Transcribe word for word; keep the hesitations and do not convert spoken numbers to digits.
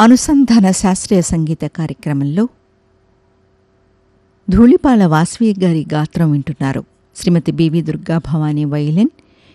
అనుసంధాన శాస్త్రీయ సంగీత కార్యక్రమంలో ధూళిపాల వాసవి గారి గాత్రం వింటున్నారు. శ్రీమతి బివి దుర్గా భవానీ వైలిన్,